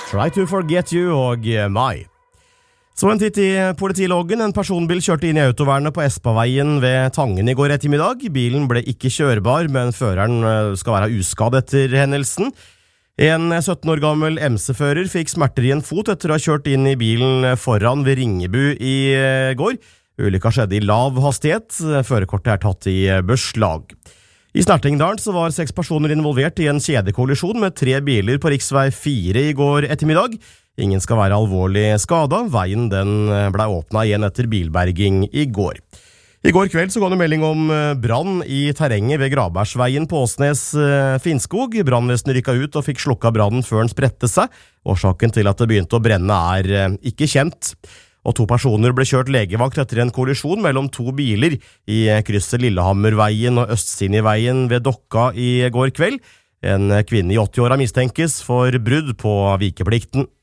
Try to forget you og My. Så en titt i politiloggen. En personbil kjørte inn i autovernet på Espaveien ved Tangen i går ettermiddag. Bilen ble ikke kjørbar, men føreren skal være uskadd etter hendelsen. En 17 år gammel MC-fører fikk smerter i en fot etter å ha kjørt inn i bilen foran ved Ringebu i går. Ulykka skjedde i lav hastighet. Førerkortet er tatt i beslag. I Snertingdalen så var 6 personer involvert i en kjedekollisjon med 3 biler på riksvei 4 i går ettermiddag. Ingen skal være alvorlig skadet. Veien den ble åpnet igjen etter bilberging i går. I går kveld så kom det melding om brann i terrenget ved Grabergsveien på Åsnes Finnskog. Brannvesenet rykket ut og fikk slukket brannen før den spredte seg. Årsaken til at det begynte å brenne er ikke kjent. Og 2 personer ble kjørt legevakt etter en kollisjon mellom 2 biler i krysset Lillehammerveien og Østsinjeveien ved Dokka i går kveld. En kvinne i 80-åra mistenkes for brudd på vikeplikten.